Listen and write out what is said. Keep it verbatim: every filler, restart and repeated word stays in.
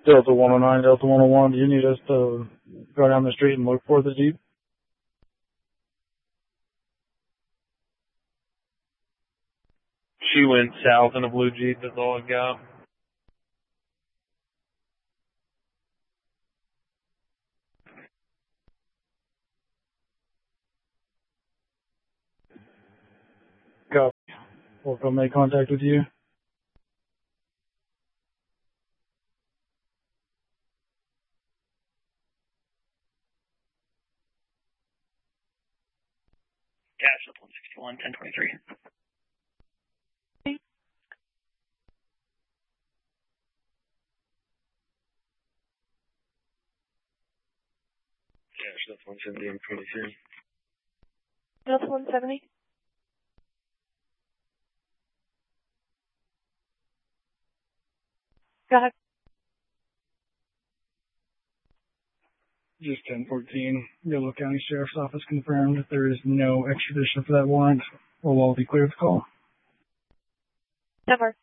Delta one oh nine, Delta one oh one, do you need us to go down the street and look for the Jeep? She went south in a blue Jeep, that's all I've got. Copy. We'll come make contact with you. Dash up one sixty-one, ten twenty-three. Dash up one seventy, M twenty-three. Delta one seventy. Go ahead. Just ten fourteen, Yolo County Sheriff's Office confirmed that there is no extradition for that warrant. We'll all be clear of the call. Never.